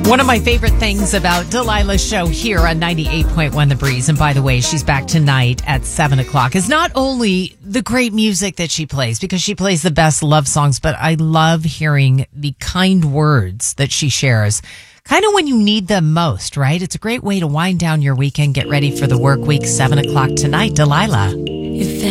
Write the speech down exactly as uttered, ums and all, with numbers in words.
One of my favorite things about Delilah's show here on ninety-eight point one The Breeze, and by the way, she's back tonight at seven o'clock, is not only the great music that she plays, because she plays the best love songs, but I love hearing the kind words that she shares, kind of when you need them most, right? It's a great way to wind down your weekend, get ready for the work week. seven o'clock tonight, Delilah.